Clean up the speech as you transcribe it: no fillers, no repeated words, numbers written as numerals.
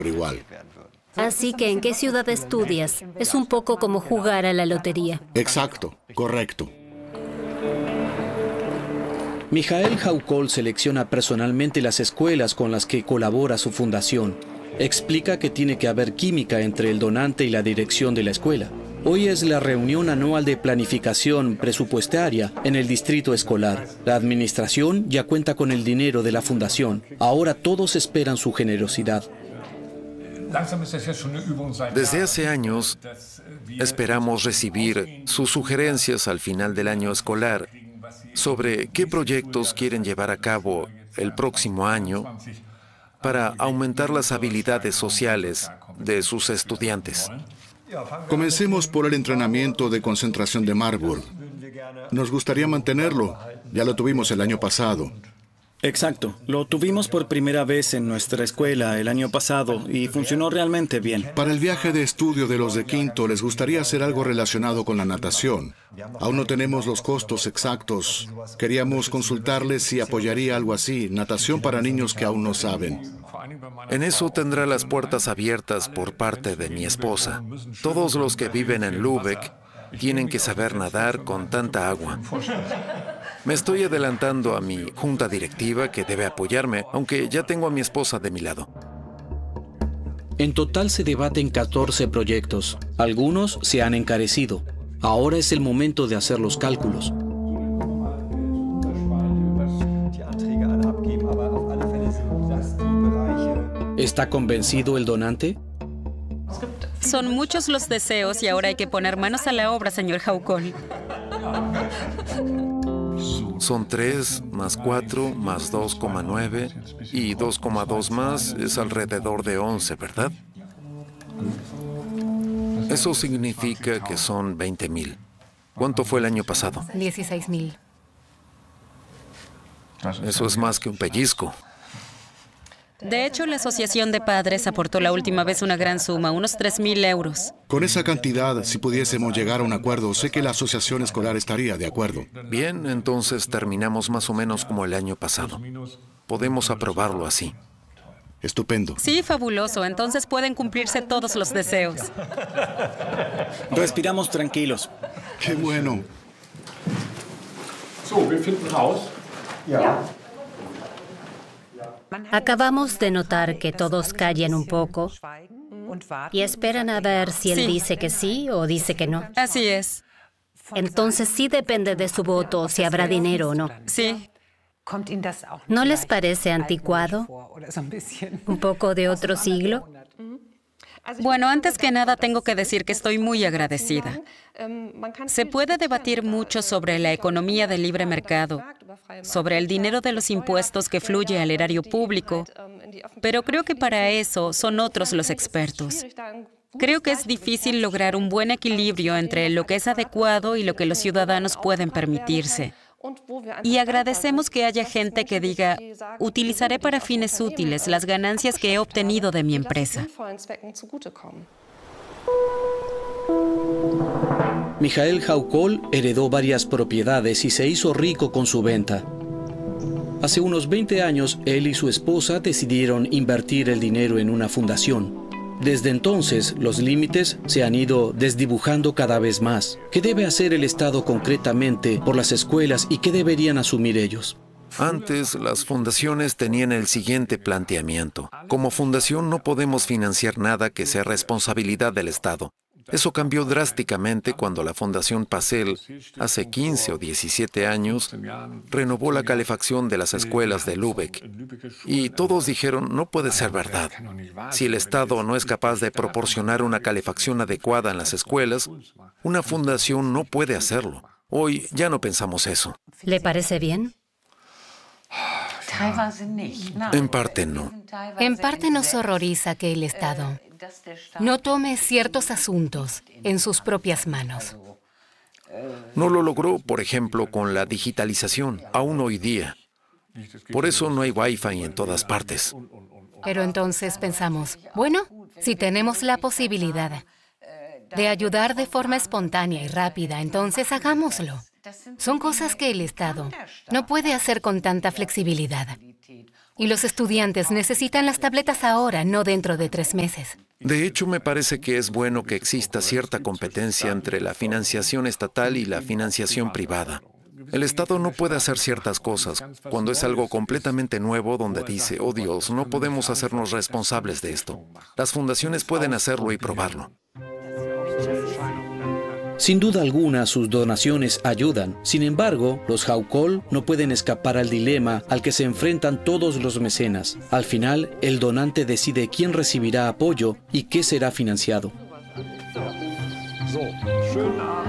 igual. Así que, ¿en qué ciudad estudias? Es un poco como jugar a la lotería. Exacto, correcto. Mijael Haukol selecciona personalmente las escuelas con las que colabora su fundación. Explica que tiene que haber química entre el donante y la dirección de la escuela. Hoy es la reunión anual de planificación presupuestaria en el distrito escolar. La administración ya cuenta con el dinero de la fundación. Ahora todos esperan su generosidad. Desde hace años esperamos recibir sus sugerencias al final del año escolar sobre qué proyectos quieren llevar a cabo el próximo año para aumentar las habilidades sociales de sus estudiantes. Comencemos por el entrenamiento de concentración de Marburg. Nos gustaría mantenerlo. Ya lo tuvimos el año pasado. Exacto. Lo tuvimos por primera vez en nuestra escuela el año pasado y funcionó realmente bien. Para el viaje de estudio de los de quinto, les gustaría hacer algo relacionado con la natación. Aún no tenemos los costos exactos. Queríamos consultarles si apoyaría algo así, natación para niños que aún no saben. En eso tendrá las puertas abiertas por parte de mi esposa. Todos los que viven en Lübeck tienen que saber nadar con tanta agua. Me estoy adelantando a mi junta directiva que debe apoyarme, aunque ya tengo a mi esposa de mi lado. En total se debaten 14 proyectos. Algunos se han encarecido. Ahora es el momento de hacer los cálculos. ¿Está convencido el donante? Son muchos los deseos y ahora hay que poner manos a la obra, señor Haukol. Son 3 más 4 más 2,9 y 2,2 más es alrededor de 11, ¿verdad? Eso significa que son 20,000. ¿Cuánto fue el año pasado? 16,000. Eso es más que un pellizco. De hecho, la Asociación de Padres aportó la última vez una gran suma, unos 3,000 euros. Con esa cantidad, si pudiésemos llegar a un acuerdo, sé que la asociación escolar estaría de acuerdo. Bien, entonces terminamos más o menos como el año pasado. Podemos aprobarlo así. Estupendo. Sí, fabuloso. Entonces pueden cumplirse todos los deseos. Respiramos tranquilos. ¡Qué bueno! Acabamos de notar que todos callan un poco y esperan a ver si él Sí. dice que sí o dice que no. Así es. Entonces sí depende de su voto si habrá dinero o no. Sí. ¿No les parece anticuado? ¿Un poco de otro siglo? Bueno, antes que nada tengo que decir que estoy muy agradecida. Se puede debatir mucho sobre la economía del libre mercado, sobre el dinero de los impuestos que fluye al erario público, pero creo que para eso son otros los expertos. Creo que es difícil lograr un buen equilibrio entre lo que es adecuado y lo que los ciudadanos pueden permitirse. Y agradecemos que haya gente que diga, utilizaré para fines útiles las ganancias que he obtenido de mi empresa. Mijael Haukol heredó varias propiedades y se hizo rico con su venta. Hace unos 20 años, él y su esposa decidieron invertir el dinero en una fundación. Desde entonces, los límites se han ido desdibujando cada vez más. ¿Qué debe hacer el Estado concretamente por las escuelas y qué deberían asumir ellos? Antes, las fundaciones tenían el siguiente planteamiento. Como fundación no podemos financiar nada que sea responsabilidad del Estado. Eso cambió drásticamente cuando la Fundación Pacel, hace 15 o 17 años, renovó la calefacción de las escuelas de Lübeck. Y todos dijeron, no puede ser verdad. Si el Estado no es capaz de proporcionar una calefacción adecuada en las escuelas, una fundación no puede hacerlo. Hoy ya no pensamos eso. ¿Le parece bien? En parte no. En parte nos horroriza que el Estado no tome ciertos asuntos en sus propias manos. No lo logró, por ejemplo, con la digitalización, aún hoy día. Por eso no hay Wi-Fi en todas partes. Pero entonces pensamos, bueno, si tenemos la posibilidad de ayudar de forma espontánea y rápida, entonces hagámoslo. Son cosas que el Estado no puede hacer con tanta flexibilidad. Y los estudiantes necesitan las tabletas ahora, no dentro de 3 meses. De hecho, me parece que es bueno que exista cierta competencia entre la financiación estatal y la financiación privada. El Estado no puede hacer ciertas cosas cuando es algo completamente nuevo donde dice, oh Dios, no podemos hacernos responsables de esto. Las fundaciones pueden hacerlo y probarlo. Sin duda alguna, sus donaciones ayudan. Sin embargo, los Haucol no pueden escapar al dilema al que se enfrentan todos los mecenas. Al final, el donante decide quién recibirá apoyo y qué será financiado.